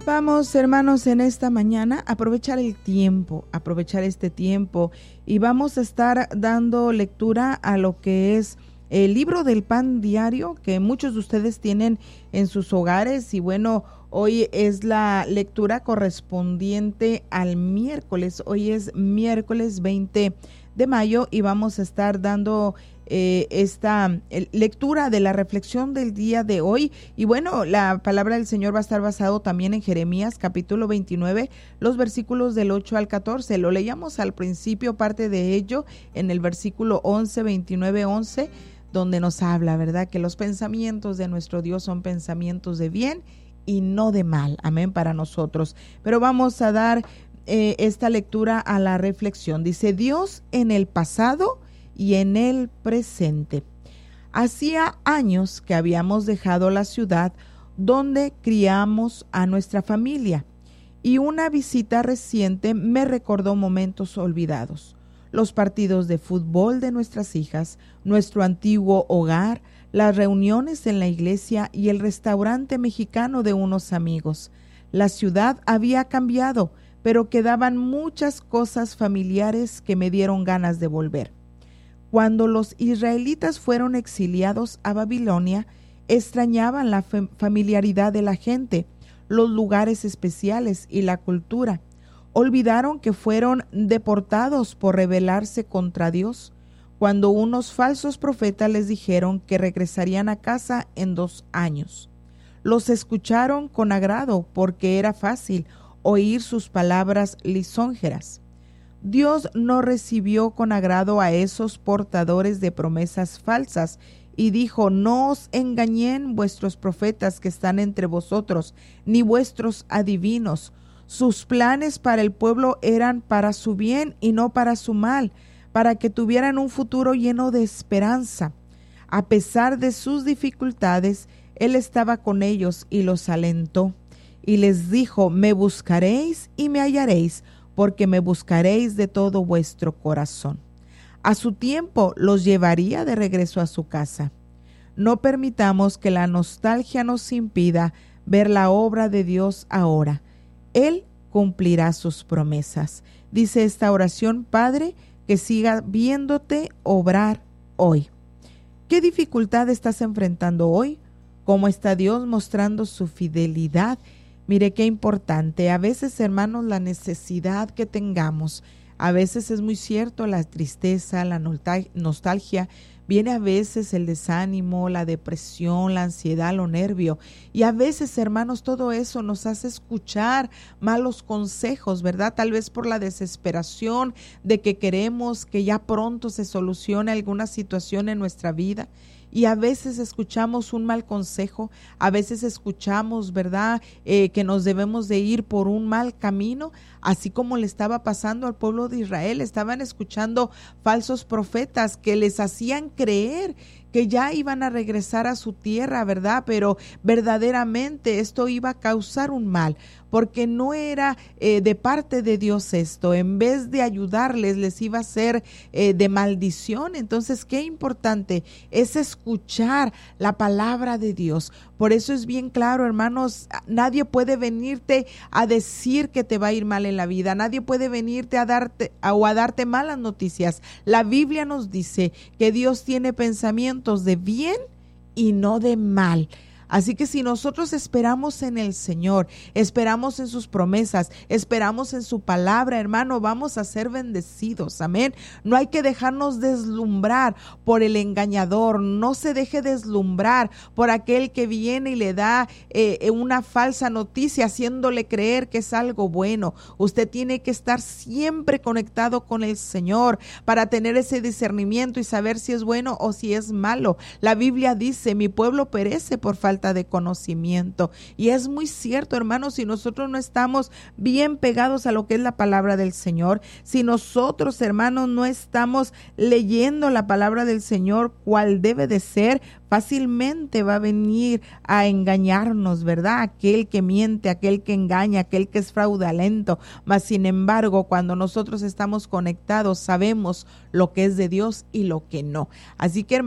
Vamos, hermanos, en esta mañana aprovechar este tiempo y vamos a estar dando lectura a lo que es el libro del pan diario que muchos de ustedes tienen en sus hogares. Y bueno, hoy es la lectura correspondiente al miércoles. Hoy es miércoles 20 de mayo y vamos a estar dando esta lectura de la reflexión del día de hoy. Y bueno, la palabra del Señor va a estar basado también en Jeremías capítulo 29, los versículos del 8 al 14. Lo leíamos al principio, parte de ello en el versículo 11, 29, 11, donde nos habla, ¿verdad?, que los pensamientos de nuestro Dios son pensamientos de bien y no de mal. Amén, para nosotros. Pero vamos a dar esta lectura a la reflexión. Dice: Dios en el pasado y en el presente. Hacía años que habíamos dejado la ciudad donde criamos a nuestra familia, y una visita reciente me recordó momentos olvidados. Los partidos de fútbol de nuestras hijas, nuestro antiguo hogar, las reuniones en la iglesia y el restaurante mexicano de unos amigos. La ciudad había cambiado, pero quedaban muchas cosas familiares que me dieron ganas de volver. Cuando los israelitas fueron exiliados a Babilonia, extrañaban la familiaridad de la gente, los lugares especiales y la cultura. Olvidaron que fueron deportados por rebelarse contra Dios, cuando unos falsos profetas les dijeron que regresarían a casa en 2 años. Los escucharon con agrado porque era fácil oír sus palabras lisonjeras. Dios no recibió con agrado a esos portadores de promesas falsas y dijo: no os engañen vuestros profetas que están entre vosotros, ni vuestros adivinos. Sus planes para el pueblo eran para su bien y no para su mal, para que tuvieran un futuro lleno de esperanza. A pesar de sus dificultades, Él estaba con ellos y los alentó. Y les dijo: me buscaréis y me hallaréis, porque me buscaréis de todo vuestro corazón. A su tiempo los llevaría de regreso a su casa. No permitamos que la nostalgia nos impida ver la obra de Dios ahora. Él cumplirá sus promesas. Dice esta oración: Padre, que siga viéndote obrar hoy. ¿Qué dificultad estás enfrentando hoy? ¿Cómo está Dios mostrando su fidelidad? Mire qué importante. A veces, hermanos, la necesidad que tengamos, a veces es muy cierto, la tristeza, la nostalgia, viene a veces el desánimo, la depresión, la ansiedad, lo nervio. Y a veces, hermanos, todo eso nos hace escuchar malos consejos, ¿verdad? Tal vez por la desesperación de que queremos que ya pronto se solucione alguna situación en nuestra vida. Y a veces escuchamos un mal consejo, a veces escuchamos, ¿verdad?, que nos debemos de ir por un mal camino, así como le estaba pasando al pueblo de Israel. Estaban escuchando falsos profetas que les hacían creer que ya iban a regresar a su tierra, ¿verdad? Pero verdaderamente esto iba a causar un mal, porque no era de parte de Dios esto. En vez de ayudarles, les iba a ser de maldición. Entonces, qué importante es escuchar la palabra de Dios. Por eso es bien claro, hermanos, nadie puede venirte a decir que te va a ir mal en la vida. Nadie puede venirte a darte malas noticias. La Biblia nos dice que Dios tiene pensamientos de bien y no de mal. Así que si nosotros esperamos en el Señor, esperamos en sus promesas, esperamos en su palabra, hermano, vamos a ser bendecidos. Amén. No hay que dejarnos deslumbrar por el engañador. No se deje deslumbrar por aquel que viene y le da una falsa noticia, haciéndole creer que es algo bueno. Usted tiene que estar siempre conectado con el Señor para tener ese discernimiento y saber si es bueno o si es malo. La Biblia dice: mi pueblo perece por falta de conocimiento. Y es muy cierto, hermanos, si nosotros no estamos bien pegados a lo que es la palabra del Señor, si nosotros, hermanos, no estamos leyendo la palabra del Señor cual debe de ser, fácilmente va a venir a engañarnos, ¿verdad? Aquel que miente, aquel que engaña, aquel que es fraudulento. Mas sin embargo, cuando nosotros estamos conectados, sabemos lo que es de Dios y lo que no. Así que,